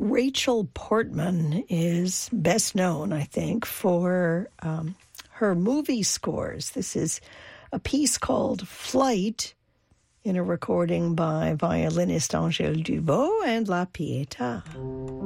Rachel Portman is best known, I think, for her movie scores. This is a piece called Flight, in a recording by violinist Angèle Dubot and La Pietà.